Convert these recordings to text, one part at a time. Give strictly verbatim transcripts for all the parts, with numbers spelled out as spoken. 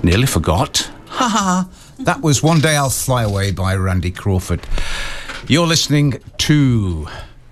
Nearly forgot. Ha ha. That was One Day I'll Fly Away by Randy Crawford. You're listening to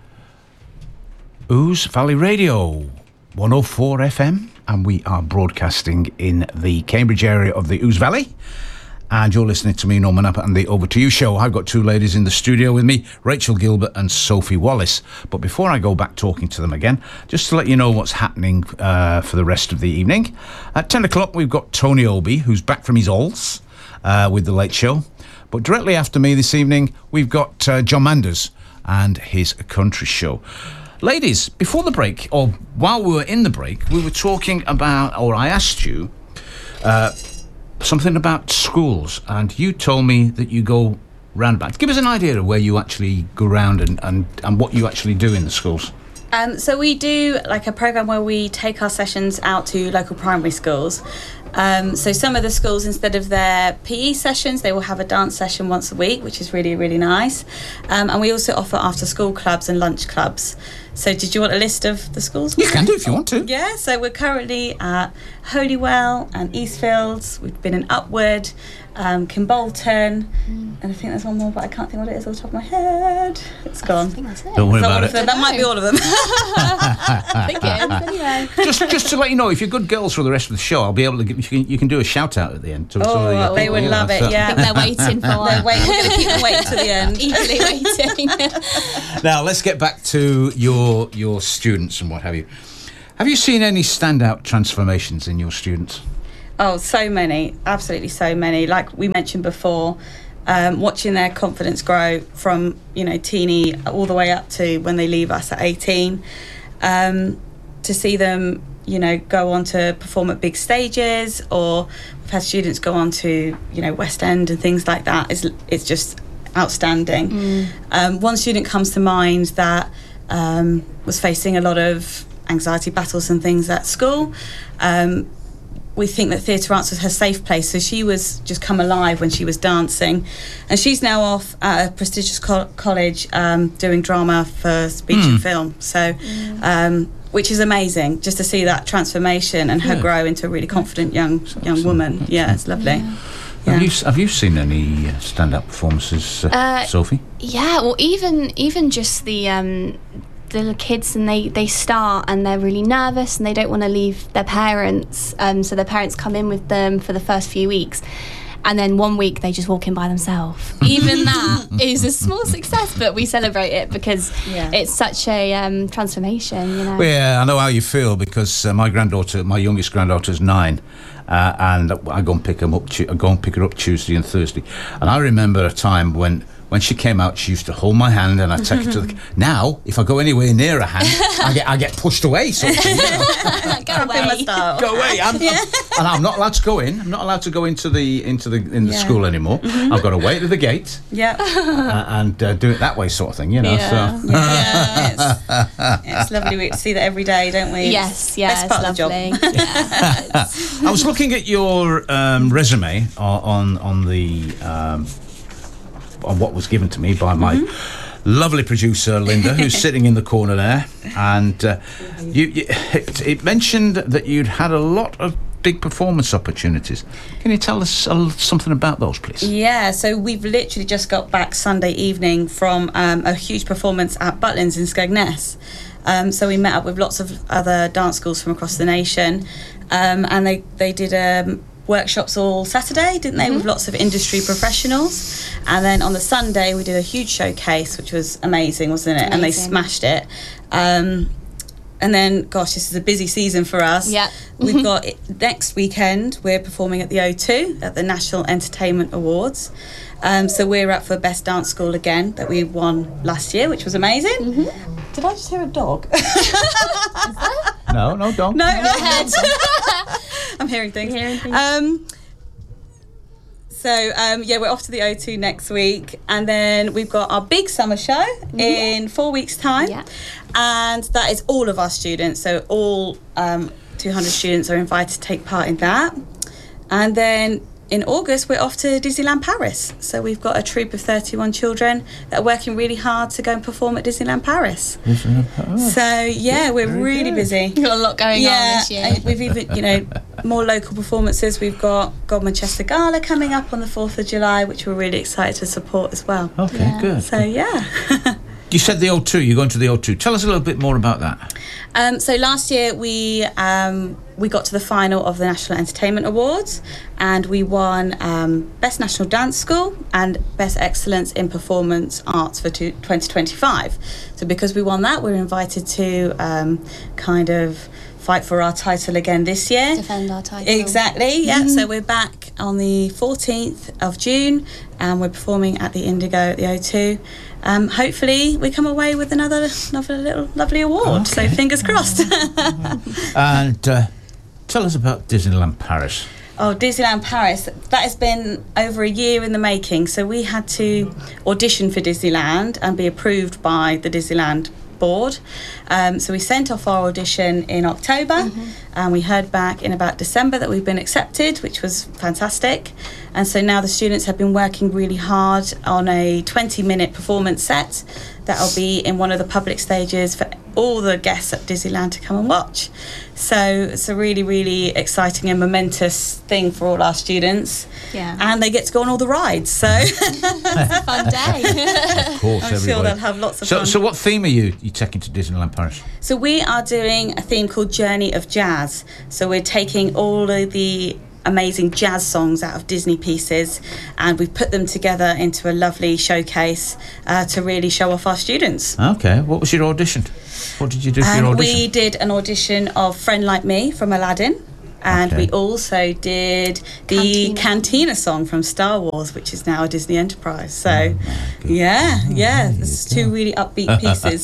Ouse Valley Radio, one oh four F M, and we are broadcasting in the Cambridge area of the Ouse Valley. And you're listening to me, Norman Appert, and the Over To You show. I've got two ladies in the studio with me, Rachel Gilbert and Sophie Wallace. But before I go back talking to them again, just to let you know what's happening uh, for the rest of the evening. At ten o'clock, we've got Tony Obi, who's back from his Alls uh, with The Late Show. But directly after me this evening, we've got uh, John Manders and his country show. Ladies, before the break, or while we were in the break, we were talking about, or I asked you, uh, something about schools, and you told me that you go round about. Give us an idea of where you actually go round and, and, and what you actually do in the schools. Um, so we do like a programme where we take our sessions out to local primary schools. Um, so some of the schools, instead of their P E sessions, they will have a dance session once a week, which is really, really nice. Um, and we also offer after-school clubs and lunch clubs. So did you want a list of the schools? You can do if you want to. Yeah, so we're currently at Holywell and Eastfields. We've been in Upward, um, Kimbolton, mm. and I think there's one more, but I can't think what it is off the top of my head. It's gone. I think that's it. Don't worry about it. That might be all of them. I think it is, anyway. Just, just to let you know, if you're good girls for the rest of the show, I'll be able to give you can, you can do a shout out at the end. To oh, some of the well, they would love it. So. Yeah, I think they're waiting for they're wait, We're going to keep them waiting to the end. Eagerly waiting. Now let's get back to your your students and what have you. Have you seen any standout transformations in your students? Oh, so many, absolutely so many. Like we mentioned before, um, watching their confidence grow from, you know, teeny all the way up to when they leave us at eighteen. Um, to see them, you know, go on to perform at big stages, or we've had students go on to, you know, West End and things like that. It's, it's just outstanding. Mm. Um, one student comes to mind that um, was facing a lot of anxiety battles and things at school. Um, we think that Theatre Arts was her safe place, so she was just come alive when she was dancing, and she's now off at a prestigious co- college um, doing drama for speech mm. and film, so mm. um, which is amazing just to see that transformation and her yeah. grow into a really confident young young woman. Yeah, it's lovely. Yeah. Yeah. Have you have you seen any stand-up performances, uh, uh, Sophie? Yeah, well, even even just the um, the kids, and they, they start and they're really nervous and they don't want to leave their parents. Um, so their parents come in with them for the first few weeks, and then one week they just walk in by themselves. Even that is a small success, but we celebrate it because yeah. it's such a um, transformation. You know. Well, yeah, I know how you feel because uh, my granddaughter, my youngest granddaughter, is nine. Uh, and I go and pick them up. I go and pick her up Tuesday and Thursday. And I remember a time when, when she came out, she used to hold my hand, and I take her to the. Now, if I go anywhere near her hand, I get I get pushed away. Sort of, you know? Go away. Go away. I'm, yeah. I'm, and I'm not allowed to go in. I'm not allowed to go into the into the in the yeah. school anymore. Mm-hmm. I've got to wait at the gate. Yeah. Uh, and uh, do it that way, sort of thing. You know. Yeah. So. Yeah. It's, it's lovely. We see that every day, don't we? Yes. Yeah. Best part it's of lovely. the job. Yeah. I was looking at your um, resume on on the um, on what was given to me by my mm-hmm. lovely producer Linda, who's sitting in the corner there, and uh, you, you it, it mentioned that you'd had a lot of big performance opportunities. Can you tell us a, something about those, please? Yeah, so we've literally just got back Sunday evening from um, a huge performance at Butlins in Skegness. Um, so we met up with lots of other dance schools from across the nation, um, and they, they did um, workshops all Saturday, didn't they, mm-hmm. with lots of industry professionals. And then on the Sunday we did a huge showcase, which was amazing, wasn't it? Amazing. And they smashed it. Um, and then, gosh, this is a busy season for us. Yeah. We've got, next weekend, we're performing at the O two at the National Entertainment Awards. Um, so we're up for Best Dance School again, that we won last year, which was amazing. Mm-hmm. Did I just hear a dog? No, no dog. No, no head. I'm hearing things. Hearing things. Um, so, um, yeah, we're off to the O two next week. And then we've got our big summer show mm-hmm. in four weeks' time. Yeah. And that is all of our students. So all um, two hundred students are invited to take part in that. And then in August, we're off to Disneyland Paris. So we've got a troupe of thirty-one children that are working really hard to go and perform at Disneyland Paris. Disneyland Paris. So, yeah, we're Very really good. busy. Got a lot going yeah, on this year. and we've even, you know, more local performances. We've got God Manchester Gala coming up on the fourth of July, which we're really excited to support as well. Okay, Yeah. good. So, yeah. You said the O two, you're going to the O two. Tell us a little bit more about that. Um, so last year we um, we got to the final of the National Entertainment Awards, and we won um, Best National Dance School and Best Excellence in Performance Arts for two, twenty twenty-five. So because we won that, we're invited to um, kind of fight for our title again this year. Defend our title. Exactly, yeah. So we're back on the fourteenth of June, and we're performing at the Indigo at the O two. Um, hopefully we come away with another another little lovely award. Okay. So fingers crossed. And uh, tell us about Disneyland Paris. Oh, Disneyland Paris. That has been over a year in the making. So we had to audition for Disneyland and be approved by the Disneyland board. Um, so we sent off our audition in October, mm-hmm. and we heard back in about December that we've been accepted, which was fantastic. And so now the students have been working really hard on a twenty minute performance set that'll be in one of the public stages for all the guests at Disneyland to come and watch. So it's a really, really exciting and momentous thing for all our students. Yeah. And they get to go on all the rides, so It's a fun day. Of course, I'm everybody. sure they'll have lots of so, fun. so what theme are you, you taking to Disneyland Paris? So we are doing a theme called Journey of Jazz. So we're taking all of the amazing jazz songs out of Disney pieces, and we've put them together into a lovely showcase uh, to really show off our students. Okay, what was your audition? What did you do for your And audition? we did an audition of Friend Like Me from Aladdin. And Okay. we also did the Cantina. Cantina song from Star Wars, which is now a Disney Enterprise. So, yeah, yeah, it's two really upbeat pieces.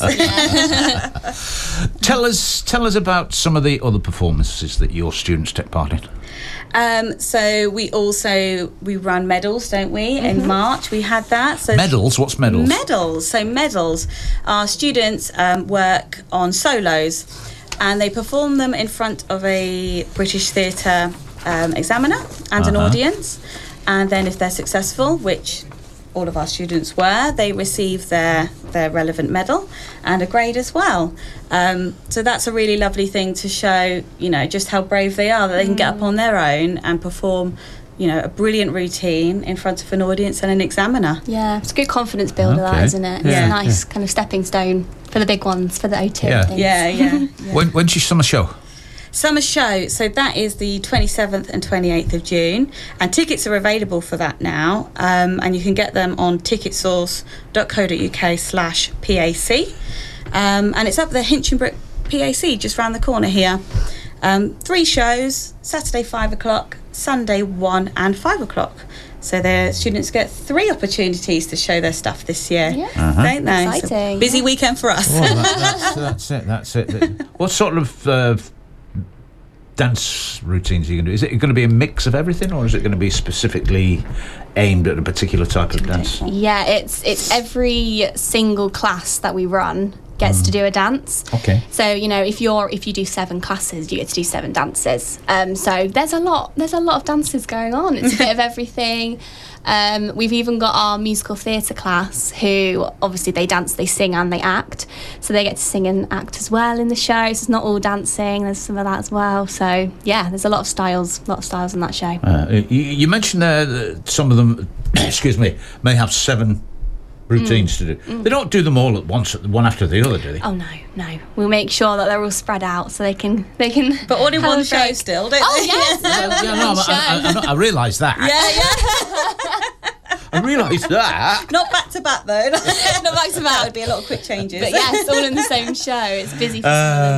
Tell us, tell us about some of the other performances that your students take part in. Um, so we also we run medals, don't we? Mm-hmm. In March we had that. So Medals? What's medals? Medals. So medals. Our students um, work on solos, and they perform them in front of a British Theatre um, examiner and an Uh-huh. audience. And then if they're successful, which all of our students were, they receive their, their relevant medal and a grade as well. Um, so that's a really lovely thing to show, you know, just how brave they are, that they can get up on their own and perform, you know, a brilliant routine in front of an audience and an examiner. Yeah, it's a good confidence builder, Okay. that, isn't it? It's Yeah. a nice kind of stepping stone for the big ones, for the O two. Yeah. and things. Yeah, yeah. yeah. When, when's your summer show? Summer show, so that is the twenty-seventh and twenty-eighth of June, and tickets are available for that now, um, and you can get them on ticketsource.co.uk slash PAC, um, and it's up at the Hinchinbrook P A C just round the corner here. Um, three shows, Saturday five o'clock, Sunday one and five o'clock. So the students get three opportunities to show their stuff this year, Yeah. Uh-huh. don't they? So Exciting, busy yeah. weekend for us. Well, that, that's, that's it. That's it. What sort of uh, dance routines are you going to do? Is it going to be a mix of everything, or is it going to be specifically aimed at a particular type of dance? Yeah, it's it's every single class that we run gets to do a dance. Okay. So, you know, if you're if you do seven classes, you get to do seven dances. Um, so there's a lot there's a lot of dances going on. It's a bit of everything. Um, we've even got our musical theatre class, who obviously they dance, they sing and they act. So they get to sing and act as well in the show. So it's not all dancing, there's some of that as well. So yeah, there's a lot of styles, a lot of styles in that show. Uh, you, you mentioned there that some of them, excuse me, may have seven routines to do. They don't do them all at once, one after the other, do they? Oh no, no. We'll make sure that they're all spread out so they can they can. But all in have one a show break. still, don't Oh they? yes, no, Yeah, all in no, one I, show. I, I, I realise that. Yeah, yeah. I realise that. Not back to back though. Not back to That back. would be a lot of quick changes. But yes, all in the same show. It's busy for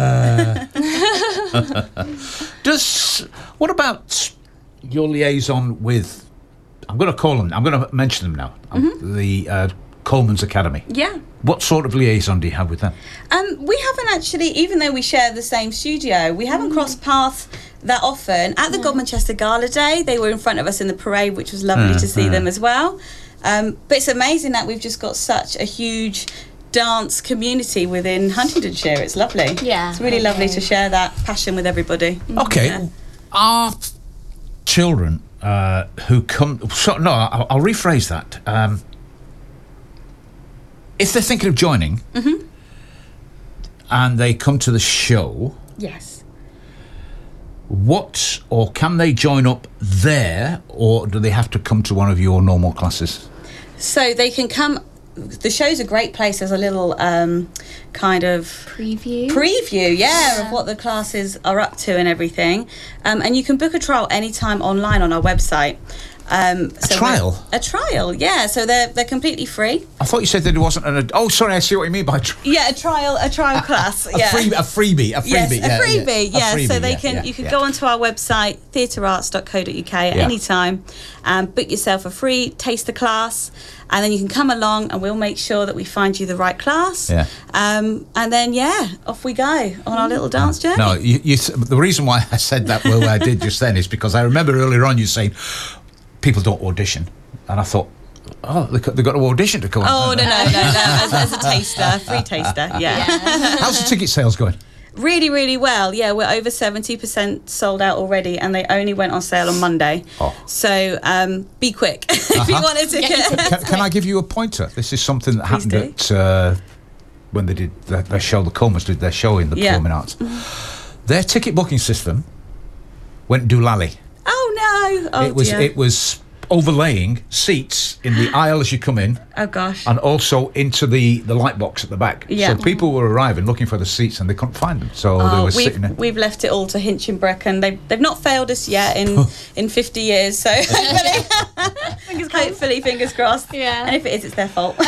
Uh, does what about your liaison with? I'm going to call them. I'm going to mention them now. Um, the uh, Coleman's Academy. Yeah. What sort of liaison do you have with them? Um, we haven't actually, even though we share the same studio, we haven't crossed paths that often. At the God Manchester Gala Day, they were in front of us in the parade, which was lovely Uh, to see uh. them as well. Um, but it's amazing that we've just got such a huge dance community within Huntingdonshire. It's lovely. Yeah, It's really lovely okay. to share that passion with everybody. Okay, Yeah. are children uh, who come... So, no, I'll, I'll rephrase that. Um, if they're thinking of joining Mm-hmm. and they come to the show, Yes. what, or can they join up there, or do they have to come to one of your normal classes? So they can come... The show's a great place as a little um, kind of... Preview. Preview, yeah, Yeah. of what the classes are up to and everything. Um, and you can book a trial anytime online on our website. Um, A so trial? we're- A trial, yeah. So they're they're completely free. I thought you said that it wasn't an... Oh, sorry, I see what you mean by... Tri- Yeah, a trial, a trial class. a, yeah. free, a freebie, a freebie. Yes, yeah, a freebie, yeah. yeah. A freebie, so they yeah, can yeah, you can yeah. go onto our website, theatre arts dot co dot uk at Yeah. any time and book yourself a free taster class, and then you can come along and we'll make sure that we find you the right class. Yeah. Um, and then yeah, off we go on our little dance journey. No, you, you, the reason why I said that well I did just then is because I remember earlier on you saying people don't audition, and I thought, oh, they got, they got to audition to come on. Oh no no no no! As, as a taster, free taster, yeah. How's the ticket sales going? Really, really well. Yeah, we're over seventy percent sold out already, and they only went on sale on Monday. Oh. So um, be quick if you Uh-huh. want a ticket. Can, can I give you a pointer? This is something that happened do. at uh, when they did their, their show. The Coleman's did their show in the Yeah. Performing Arts. Their ticket booking system went doolally. Oh no! Oh it was dear. it was overlaying seats in the aisle as you come in, Oh gosh. and also into the, the light box at the back. Yeah. So people were arriving looking for the seats and they couldn't find them. So they Oh, were sitting there. we've, we've left it all to Hinchinbrook, and they've they've not failed us yet in in fifty years. So hopefully, fingers hopefully, fingers crossed. Yeah. And if it is, it's their fault.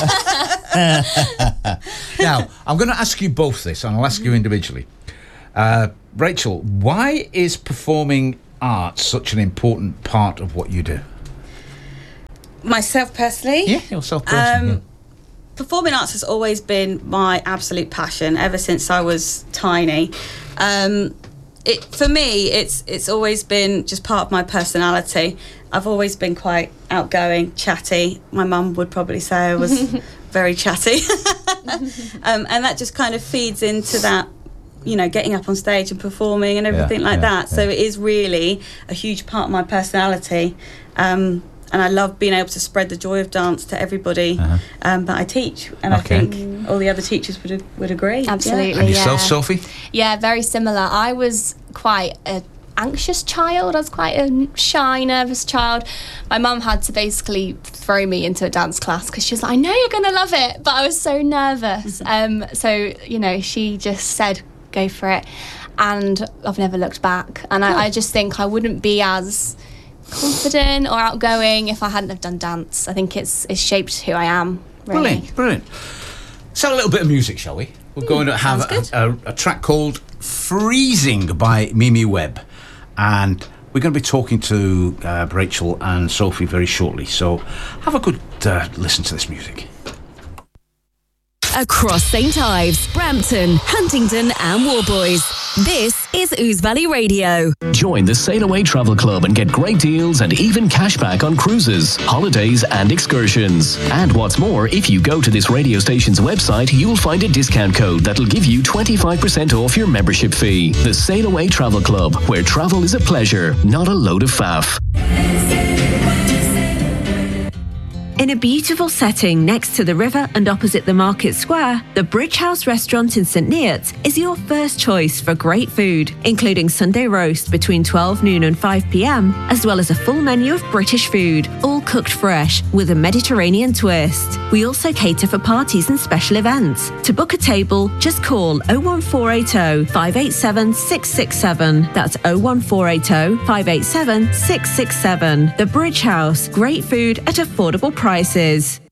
Now, I'm going to ask you both this, and I'll ask you individually. Uh, Rachel, why is performing arts such an important part of what you do? Myself personally, Yeah, yourself personally. Um, performing arts has always been my absolute passion ever since I was tiny. Um, it for me, it's it's always been just part of my personality. I've always been quite outgoing, chatty. My mum would probably say I was very chatty, um, and that just kind of feeds into that. You know, getting up on stage and performing and everything Yeah, like yeah, that. So yeah. it is really a huge part of my personality. Um, and I love being able to spread the joy of dance to everybody Uh-huh. um, that I teach. And Okay. I think all the other teachers would would agree. Absolutely. Yeah. And yourself, yeah. Sophie? Yeah, very similar. I was quite a anxious child. I was quite a shy, nervous child. My mum had to basically throw me into a dance class because she was like, I know you're going to love it, but I was so nervous. um, so, you know, she just said, go for it. And I've never looked back. And I, I just think I wouldn't be as confident or outgoing if I hadn't have done dance. I think it's it's shaped who I am, really. Brilliant, brilliant. Let's have a little bit of music, shall we? We're going to have sounds a, a, a track called Freezing by Mimi Webb. And we're going to be talking to uh, Rachel and Sophie very shortly. So have a good uh, listen to this music. Across Saint Ives, Brampton, Huntingdon and Warboys. This is Ouse Valley Radio. Join the Sail Away Travel Club and get great deals and even cashback on cruises, holidays and excursions. And what's more, if you go to this radio station's website, you'll find a discount code that'll give you twenty-five percent off your membership fee. The Sail Away Travel Club, where travel is a pleasure, not a load of faff. In a beautiful setting next to the river and opposite the market square, the Bridge House restaurant in St Neots is your first choice for great food, including Sunday roast between twelve noon and five p.m, as well as a full menu of British food, all cooked fresh with a Mediterranean twist. We also cater for parties and special events. To book a table, just call oh one four eight oh, five eight seven, six six seven. That's oh one four eight oh, five eight seven, six six seven. The Bridge House, great food at affordable prices.